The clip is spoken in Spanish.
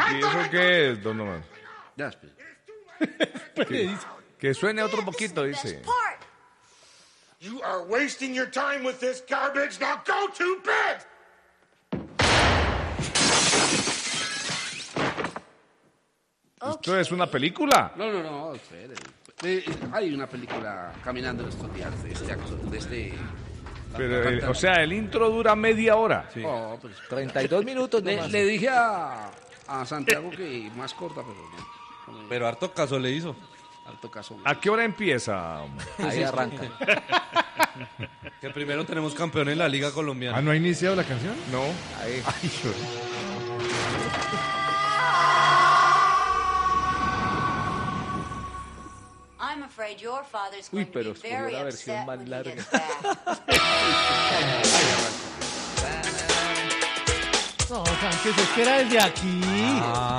¿Y eso qué es, don Nomás? Ya, espera. Que suene otro poquito, dice. You are wasting your time with this garbage. Now go to bed. ¿Esto es una película? No, espere. Hay una película caminando en estos días de este actor, de este... Pero, o sea, el intro dura media hora. Sí. Oh, pues, 32 minutos nomás. le dije a Santiago que más corta, pero no. Pero harto caso le hizo. Harto caso. ¿A qué hora empieza? Ahí arranca. Que primero tenemos campeón en la Liga Colombiana. ¿Ah, no ha iniciado la canción? No. Ahí. I'm afraid your father's Uy, going pero to be escogió very la versión upset más when he larga. gets back. No, Sánchez, es que era desde aquí.